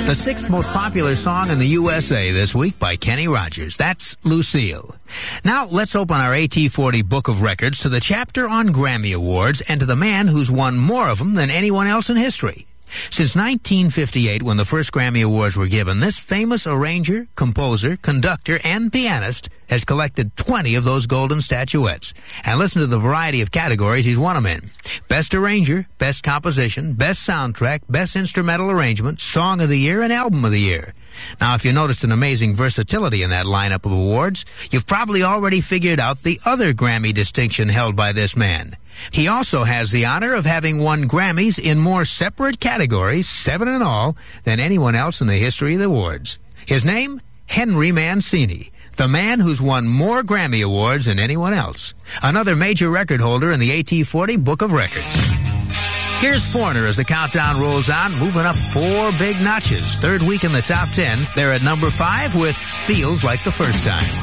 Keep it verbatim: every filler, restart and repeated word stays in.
The sixth most popular song in the U S A this week by Kenny Rogers. That's Lucille. Now, let's open our A T forty Book of Records to the chapter on Grammy Awards and to the man who's won more of them than anyone else in history. Since nineteen fifty-eight, when the first Grammy Awards were given, this famous arranger, composer, conductor, and pianist has collected twenty of those golden statuettes. And listen to the variety of categories he's won them in. Best Arranger, Best Composition, Best Soundtrack, Best Instrumental Arrangement, Song of the Year, and Album of the Year. Now, if you noticed an amazing versatility in that lineup of awards, you've probably already figured out the other Grammy distinction held by this man. He also has the honor of having won Grammys in more separate categories, seven in all, than anyone else in the history of the awards. His name? Henry Mancini, the man who's won more Grammy Awards than anyone else. Another major record holder in the A T forty Book of Records. Here's Foreigner as the countdown rolls on, moving up four big notches. Third week in the top ten. They're at number five with Feels Like the First Time.